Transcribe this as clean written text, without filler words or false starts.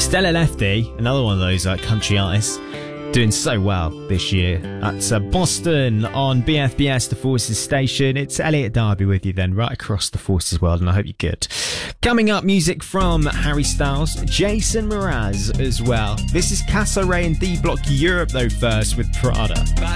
Stella Lefty, another one of those country artists, doing so well this year. That's Boston on BFBS, the Forces station. It's Elliot Darby with you then, right across the Forces world, and I hope you're good. Coming up, music from Harry Styles, Jason Mraz as well. This is Casa Ray and D Block Europe though first with Prada.